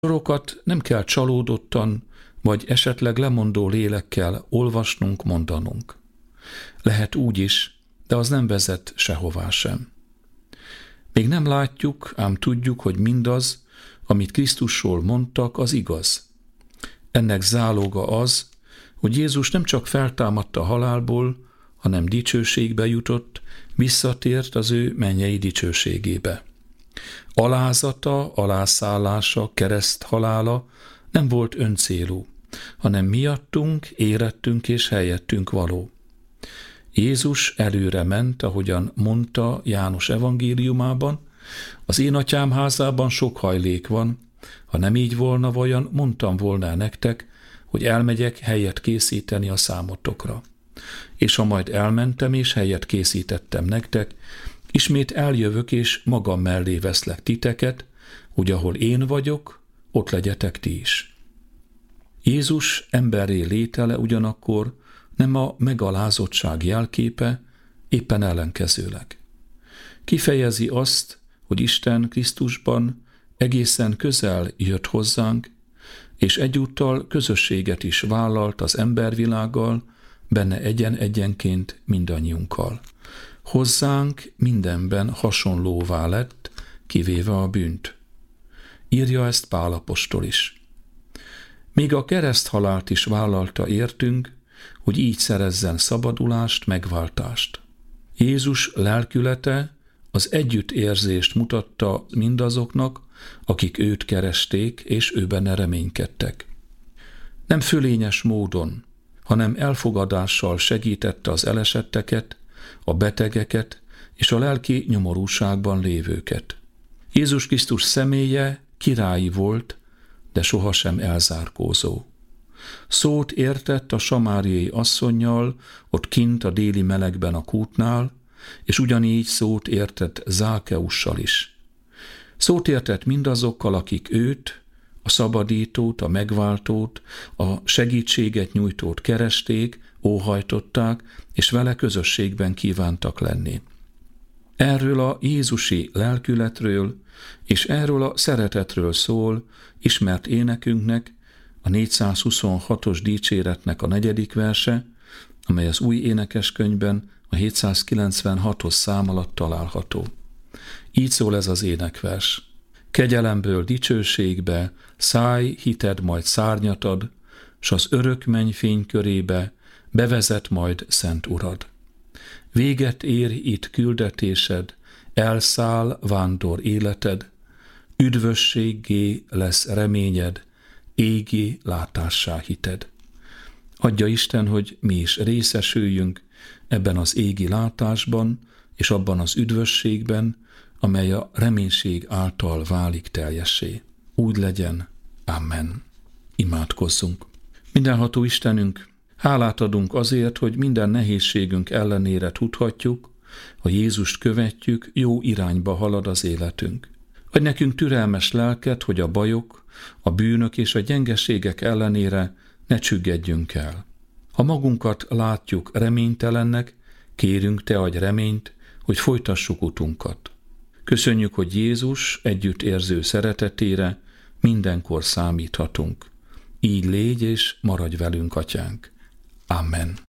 Sorokat nem kell csalódottan, vagy esetleg lemondó lélekkel olvasnunk, mondanunk. Lehet úgy is, de az nem vezet sehová sem. Még nem látjuk, ám tudjuk, hogy mindaz, amit Krisztusról mondtak, az igaz. Ennek záloga az, hogy Jézus nem csak feltámadta a halálból, hanem dicsőségbe jutott, visszatért az ő mennyei dicsőségébe. Alázata, alászállása, kereszt-halála nem volt öncélú, hanem miattunk, érettünk és helyettünk való. Jézus előre ment, ahogyan mondta János evangéliumában, az én atyám házában sok hajlék van, ha nem így volna, vajon mondtam volna nektek, hogy elmegyek helyet készíteni a számotokra. És ha majd elmentem és helyet készítettem nektek, ismét eljövök és magam mellé veszlek titeket, hogy ahol én vagyok, ott legyetek ti is. Jézus emberré létele ugyanakkor nem a megalázottság jelképe, éppen ellenkezőleg. Kifejezi azt, hogy Isten Krisztusban egészen közel jött hozzánk, és egyúttal közösséget is vállalt az embervilággal, benne egyen-egyenként mindannyiunkkal. Hozzánk mindenben hasonlóvá lett, kivéve a bűnt. Írja ezt Pál apostol is. Még a kereszthalált is vállalta értünk, hogy így szerezzen szabadulást, megváltást. Jézus lelkülete az együttérzést mutatta mindazoknak, akik őt keresték, és ő benne reménykedtek. Nem fölényes módon, hanem elfogadással segítette az elesetteket, a betegeket és a lelki nyomorúságban lévőket. Jézus Krisztus személye királyi volt, de sohasem elzárkózó. Szót értett a samáriai asszonnyal, ott kint a déli melegben a kútnál, és ugyanígy szót értett Zákeussal is. Szót értett mindazokkal, akik őt, a szabadítót, a megváltót, a segítséget nyújtót keresték, óhajtották, és vele közösségben kívántak lenni. Erről a jézusi lelkületről és erről a szeretetről szól ismert énekünknek, a 426-os dicséretnek a 4. verse, amely az új énekeskönyvben a 796-os szám alatt található. Így szól ez az énekvers. Kegyelemből dicsőségbe szállj, hited majd szárnyat ad, s az örök mennyfény körébe bevezet majd szent Urad. Véget ér itt küldetésed, elszáll vándor életed, üdvösséggé lesz reményed, égi látássá hited. Adja Isten, hogy mi is részesüljünk ebben az égi látásban, és abban az üdvösségben, amely a reménység által válik teljessé. Úgy legyen. Amen. Imádkozzunk. Mindenható Istenünk, hálát adunk azért, hogy minden nehézségünk ellenére tudhatjuk, ha Jézust követjük, jó irányba halad az életünk. Adj nekünk türelmes lelket, hogy a bajok, a bűnök és a gyengeségek ellenére ne csüggedjünk el. Ha magunkat látjuk reménytelennek, kérünk, te adj reményt, hogy folytassuk utunkat. Köszönjük, hogy Jézus együttérző szeretetére mindenkor számíthatunk. Így légy és maradj velünk, Atyánk. Amen.